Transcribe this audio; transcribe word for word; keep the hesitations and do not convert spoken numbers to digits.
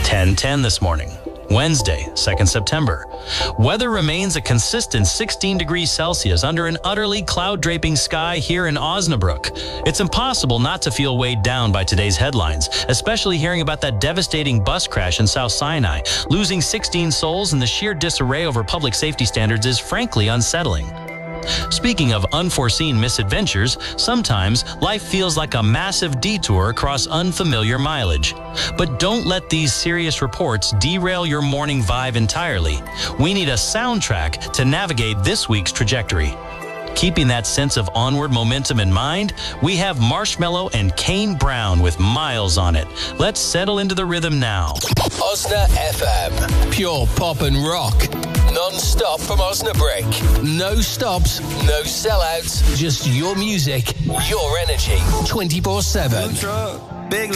ten ten this morning. Wednesday, second September. Weather remains a consistent sixteen degrees Celsius under an utterly cloud-draping sky here in Osnabrück. It's impossible not to feel weighed down by today's headlines, especially hearing about that devastating bus crash in South Sinai. Losing sixteen souls and the sheer disarray over public safety standards is frankly unsettling. Speaking of unforeseen misadventures, sometimes life feels like a massive detour across unfamiliar mileage. But don't let these serious reports derail your morning vibe entirely. We need a soundtrack to navigate this week's trajectory. Keeping that sense of onward momentum in mind, we have Marshmello and Kane Brown with Miles on it. Let's settle into the rhythm now. Osna F M. Pure pop and rock. Non-stop from Osnabrück. No stops, no sellouts. Just your music, your energy. twenty-four seven. Big